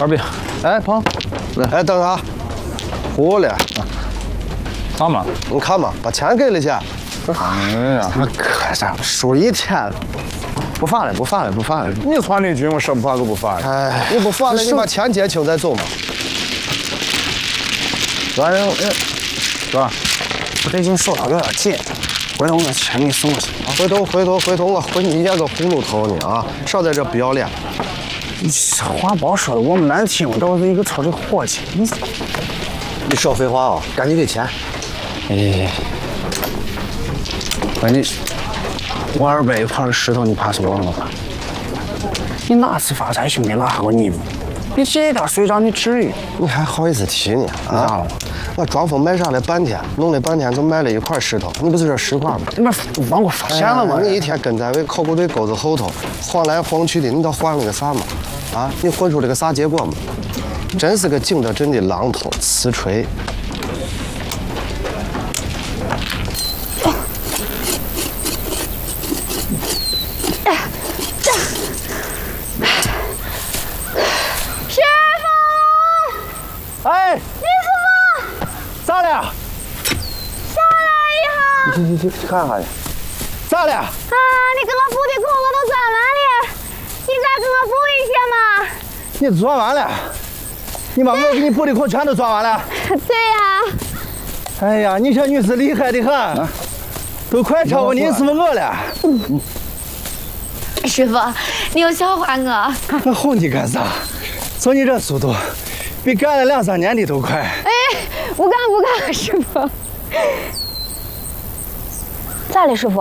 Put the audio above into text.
二饼，哎，鹏，来， 哎，等下，糊了， 咋嘛？ 你看嘛，把钱给了去。 哎呀， 可啥？输一天了，不发了，不发了，不发了。 你传的军，我说不发就不发了。 哎，你不发了，你把钱结清再走嘛。 完了，哥， 我这已经手头有点紧，回头我把钱给你送过去。 回头，我回你演个葫芦头呢啊！少在这不要脸。 你这话不好说的，我们难听，我都是一个村的伙计。 你少废话啊！赶紧给钱。 哎，你，200一块石头，你怕是忘了吧？你哪次发财兄弟拉过你不？你这点碎账你至于？ 你还好意思提呢？啊！我装疯卖傻了半天，弄了半天就卖了一块石头，你不是这10块吗？ 你们让我发现了吗？ 你一天跟在考古队沟子后头晃来晃去的，你都换了个啥嘛？啊！你混出了个啥结果嘛？真是个景德镇的榔头瓷锤。 哎， 李师傅， 咋了？ 下来一下。 你看看去，咋了？ 啊，你给我补的课我都赚完了，你再给我补一些嘛？ 你赚完了？你把我给你补的课全都赚完了？ 对呀。 哎呀，你这女子厉害的很，都快超过你师傅我了。 师傅，你又笑话我？ 我哄你干啥？就你这速度，比干了2、3年的都快。 哎，不干，师傅。咋了，师傅？